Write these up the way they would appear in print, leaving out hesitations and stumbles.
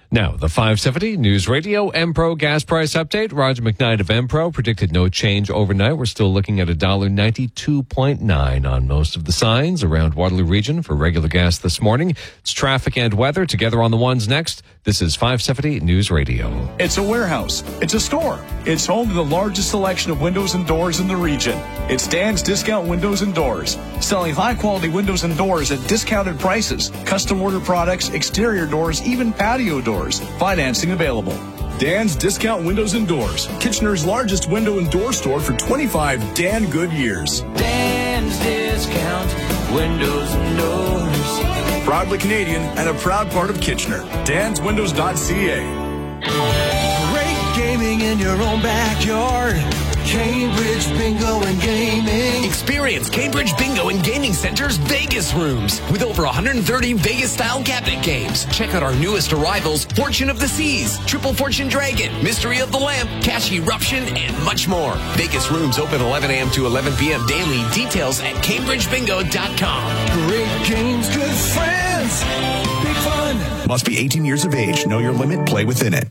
Now, the 570 News Radio Empro gas price update. Roger McKnight of Empro predicted no change overnight. We're still looking at $1.92.9 on most of the signs around Waterloo region for regular gas this morning. It's traffic and weather together on the ones next. This is 570 News Radio. It's a warehouse. It's a store. It's home to the largest selection of windows and doors in the region. It's Dan's Discount Windows and Doors, selling high-quality windows and doors at discounted prices, custom order products, exterior doors, even patio doors. Financing available. Dan's Discount Windows and Doors, Kitchener's largest window and door store for 25 Dan good years. Dan's Discount Windows and Doors. Proudly Canadian and a proud part of Kitchener. DansWindows.ca. Great gaming in your own backyard. Cambridge Bingo and Gaming. Experience Cambridge Bingo and Gaming Center's Vegas rooms with over 130 Vegas-style cabinet games. Check out our newest arrivals, Fortune of the Seas, Triple Fortune Dragon, Mystery of the Lamp, Cash Eruption, and much more. Vegas rooms open 11 a.m. to 11 p.m. daily. Details at CambridgeBingo.com. Great games, good friends, big fun. Must be 18 years of age. Know your limit. Play within it.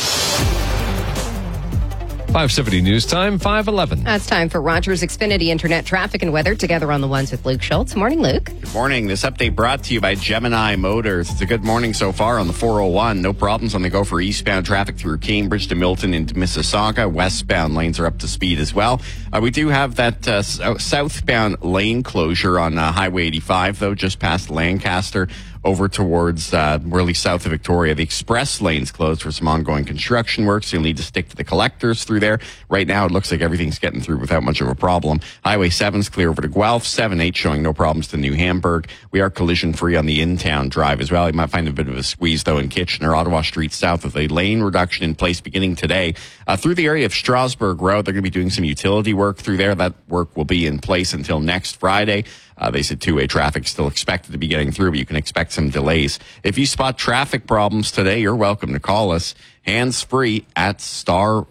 570 News Time, 5:11. It's time for Rogers Xfinity Internet traffic and weather together on the ones with Luke Schultz. Morning, Luke. Good morning. This update brought to you by Gemini Motors. It's a good morning so far on the 401. No problems on the go for eastbound traffic through Cambridge to Milton into Mississauga. Westbound lanes are up to speed as well. We do have that southbound lane closure on Highway 85, though, just past Lancaster over towards really south of Victoria. The express lane's closed for some ongoing construction work, so you'll need to stick to the collectors through there. Right now, it looks like everything's getting through without much of a problem. Highway 7's clear over to Guelph. 7-8 showing no problems to New Hamburg. We are collision-free on the in-town drive as well. You might find a bit of a squeeze, though, in Kitchener. Ottawa Street south with a lane reduction in place beginning today. Through the area of Strasbourg Road, they're going to be doing some utility work through there. That work will be in place until next Friday. They said two-way traffic still expected to be getting through, but you can expect some delays. If you spot traffic problems today, you're welcome to call us hands-free at star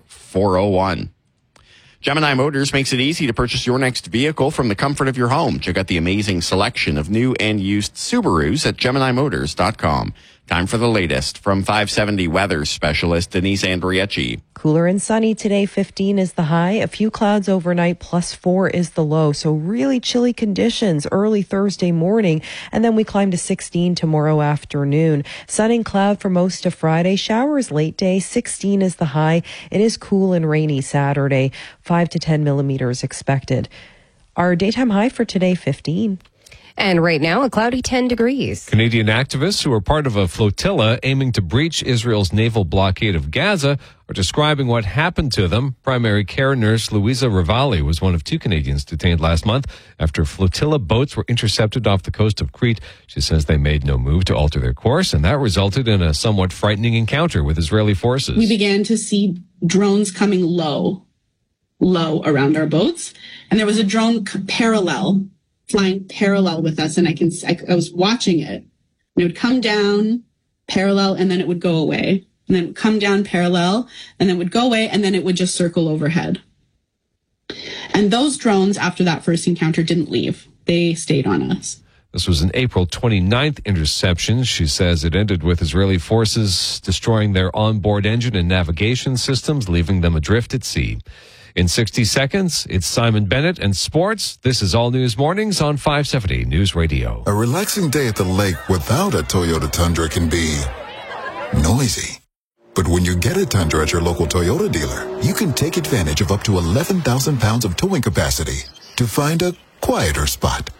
401. Gemini Motors makes it easy to purchase your next vehicle from the comfort of your home. Check out the amazing selection of new and used Subarus at GeminiMotors.com. Time for the latest from 570 weather specialist Denise Andriecci. Cooler and sunny today, 15 is the high. A few clouds overnight, +4 is the low. So really chilly conditions early Thursday morning. And then we climb to 16 tomorrow afternoon. Sun and cloud for most of Friday. Showers late day, 16 is the high. It is cool and rainy Saturday. 5 to 10 millimeters expected. Our daytime high for today, 15. And right now, a cloudy 10 degrees. Canadian activists who are part of a flotilla aiming to breach Israel's naval blockade of Gaza are describing what happened to them. Primary care nurse Louisa Rivali was one of two Canadians detained last month after flotilla boats were intercepted off the coast of Crete. She says they made no move to alter their course, and that resulted in a somewhat frightening encounter with Israeli forces. We began to see drones coming low around our boats, and there was a drone flying parallel with us, and I was watching it. And it would come down parallel, and then it would go away, and then it would come down parallel, and then it would go away, and then it would just circle overhead. And those drones, after that first encounter, didn't leave. They stayed on us. This was an April 29th interception. She says it ended with Israeli forces destroying their onboard engine and navigation systems, leaving them adrift at sea. In 60 seconds, it's Simon Bennett and sports. This is All News Mornings on 570 News Radio. A relaxing day at the lake without a Toyota Tundra can be noisy. But when you get a Tundra at your local Toyota dealer, you can take advantage of up to 11,000 pounds of towing capacity to find a quieter spot.